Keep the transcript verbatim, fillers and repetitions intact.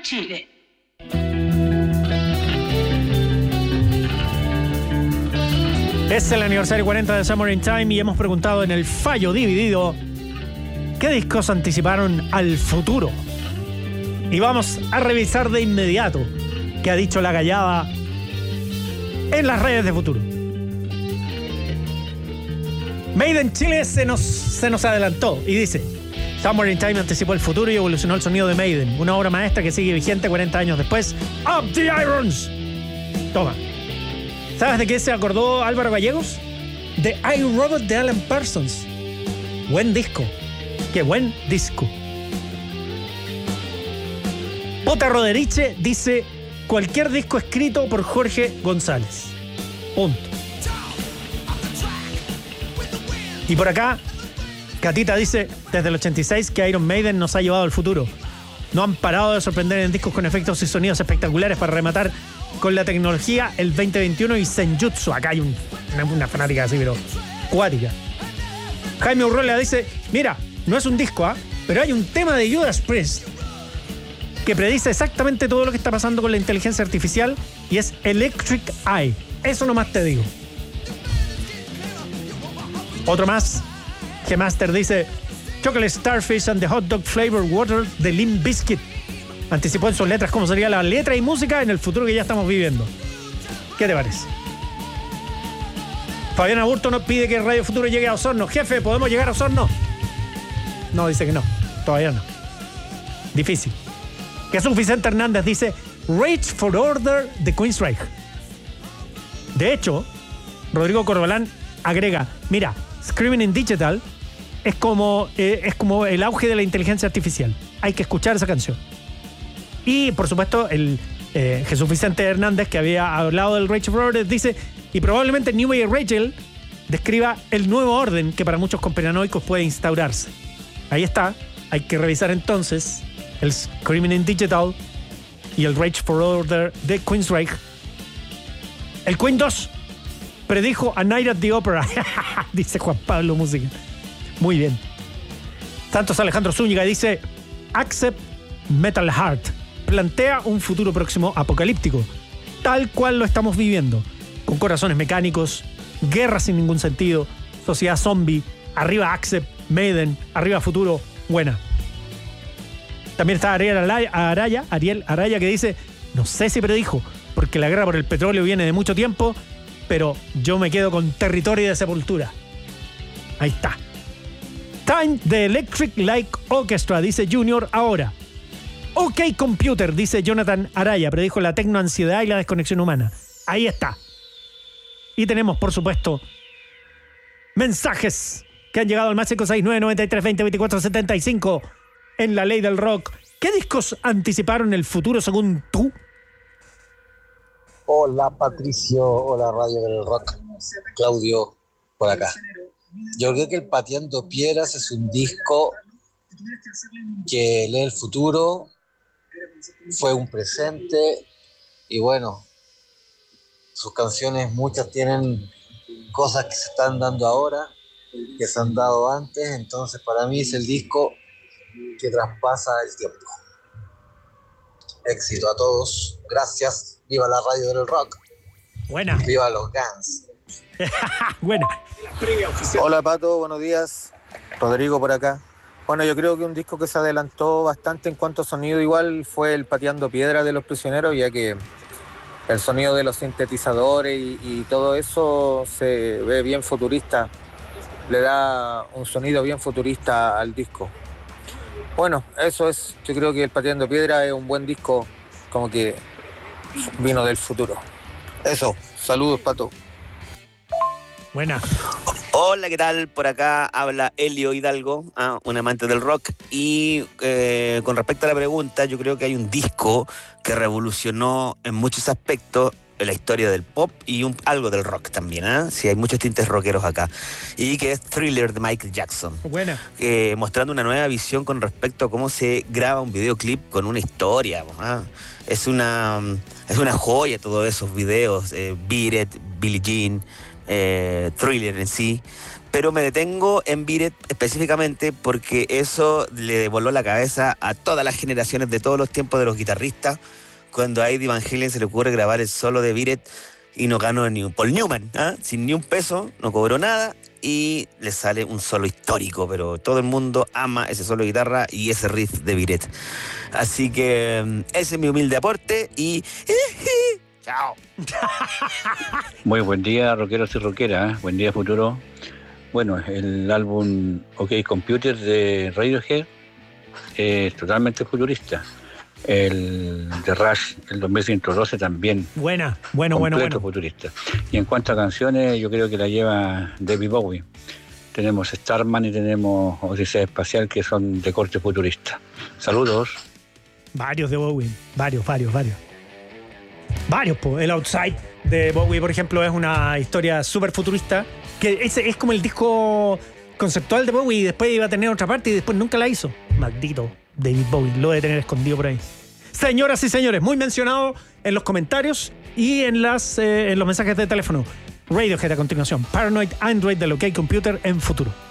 Chile. Es el aniversario cuarenta de Summer in Time y hemos preguntado en el fallo dividido ¿qué discos anticiparon al futuro? Y vamos a revisar de inmediato qué ha dicho la gallada en las redes de futuro. Maiden Chile se nos, se nos adelantó y dice: Summer in Time anticipó el futuro y evolucionó el sonido de Maiden, una obra maestra que sigue vigente cuarenta años después. Up the Irons. Toma. ¿Sabes de qué se acordó Álvaro Gallegos? De I, Robot de Alan Parsons. Buen disco. Qué buen disco. Pota Roderiche dice: cualquier disco escrito por Jorge González. Punto. Y por acá, Catita dice: desde el ochenta y seis que Iron Maiden nos ha llevado al futuro. No han parado de sorprender en discos con efectos y sonidos espectaculares para rematar con la tecnología el veinte veintiuno y Senjutsu. Acá hay un, una, una fanática así, pero cuática. Jaime Urrola dice: mira, no es un disco, ¿ah? ¿eh? Pero hay un tema de Judas Priest que predice exactamente todo lo que está pasando con la inteligencia artificial y es Electric Eye. Eso nomás te digo. Otro más. G-Master dice: Chocolate Starfish and the Hot Dog Flavor Water de Limp Bizkit. Anticipó en sus letras cómo sería la letra y música en el futuro que ya estamos viviendo. ¿Qué te parece? Fabián Aburto nos pide que Radio Futuro llegue a Osorno. Jefe, ¿podemos llegar a Osorno? No, dice que no. Todavía no. Difícil. Jesús Vicente Hernández dice: Rage for Order de Queensryche. De hecho, Rodrigo Corbalán agrega: mira, Screaming in Digital es como, eh, es como el auge de la inteligencia artificial. Hay que escuchar esa canción. Y, por supuesto, el eh, Jesús Vicente Hernández, que había hablado del Rage for Order, dice: y probablemente New Way Rachel describa el nuevo orden que para muchos conspiranoicos puede instaurarse. Ahí está. Hay que revisar entonces el Screaming in Digital y el Rage for Order de Queensryche. El Queen dos predijo A Night at the Opera, dice Juan Pablo Música. Muy bien. Santos Alejandro Zúñiga dice: Accept Metal Heart plantea un futuro próximo apocalíptico, tal cual lo estamos viviendo, con corazones mecánicos, guerra sin ningún sentido, sociedad zombie, arriba Accept, Maiden, arriba futuro, buena. También está Ariel Araya, Ariel Araya que dice: no sé si predijo, porque la guerra por el petróleo viene de mucho tiempo, pero yo me quedo con Territorio de Sepultura. Ahí está. Time de Electric Light Orchestra, dice Junior ahora. OK Computer, dice Jonathan Araya, predijo la tecnoansiedad y la desconexión humana. Ahí está. Y tenemos, por supuesto, mensajes que han llegado al más cinco seis nueve, nueve tres, veinte, veinticuatro, setenta y cinco en la ley del rock. ¿Qué discos anticiparon el futuro según tú? Hola Patricio, hola Radio del Rock, Claudio por acá. Yo creo que el Pateando Piedras es un disco que lee el futuro, fue un presente y bueno, sus canciones muchas tienen cosas que se están dando ahora, que se han dado antes, entonces para mí es el disco que traspasa el tiempo. Éxito a todos, gracias, viva la Radio del Rock. Buena. Viva los Guns. Buena. Hola Pato, buenos días. Rodrigo por acá. Bueno, yo creo que un disco que se adelantó bastante en cuanto a sonido igual fue el Pateando Piedra de Los Prisioneros, ya que el sonido de los sintetizadores y, y todo eso se ve bien futurista, le da un sonido bien futurista al disco. Bueno, eso es, yo creo que el Pateando Piedra es un buen disco, como que vino del futuro. Eso, saludos Pato. Buena. Hola, ¿qué tal? Por acá habla Elio Hidalgo, ah, un amante del rock. Y eh, con respecto a la pregunta, yo creo que hay un disco que revolucionó en muchos aspectos la historia del pop y un, algo del rock también, ¿eh? Sí, hay muchos tintes rockeros acá. Y que es Thriller de Michael Jackson. Buena. Eh, mostrando una nueva visión con respecto a cómo se graba un videoclip con una historia, ¿eh? Es una, es una joya todos esos videos, eh, Beat It, Billie Jean, eh, Thriller en sí. pero me detengo en Beat It específicamente porque eso le voló la cabeza a todas las generaciones de todos los tiempos de los guitarristas, cuando a Eddie Van Halen se le ocurre grabar el solo de Beat It y no ganó ni un Paul Newman, ¿eh? Sin ni un peso, no cobró nada y le sale un solo histórico, pero todo el mundo ama ese solo de guitarra y ese riff de Beat It. Así que ese es mi humilde aporte y... ¡chao! Muy buen día, rockeros y rockeras, ¿eh? Buen día, futuro. Bueno, el álbum OK Computer de Radiohead es totalmente futurista. El de Rush, el dos mil ciento doce también. Buena, bueno, bueno, completo bueno. futurista. Y en cuanto a canciones, yo creo que la lleva David Bowie. Tenemos Starman y tenemos Odisea Espacial, que son de corte futurista. Saludos. Varios de Bowie, varios, varios, varios. Varios, pues. El Outside de Bowie, por ejemplo, es una historia súper futurista, que ese es como el disco conceptual de Bowie y después iba a tener otra parte y después nunca la hizo. Maldito David Bowie, lo debe tener escondido por ahí. Señoras y señores, muy mencionado en los comentarios y en, las, eh, en los mensajes de teléfono. Radiohead a continuación. Paranoid Android del OK Computer en futuro.